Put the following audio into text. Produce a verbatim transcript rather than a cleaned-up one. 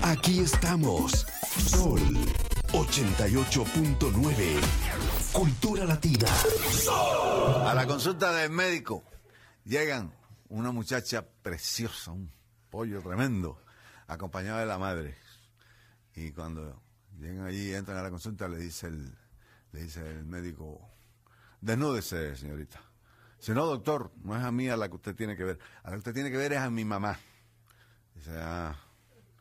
Aquí estamos. Sol ochenta y ocho punto nueve. Cultura Latina. A la consulta del médico llegan una muchacha preciosa, un pollo tremendo, acompañada de la madre. Y cuando llegan allí, entran a la consulta, le dice el, le dice el médico: desnúdese, señorita. Dice: no, doctor, no es a mí a la que usted tiene que ver. A la que usted tiene que ver es a mi mamá. Dice: ah,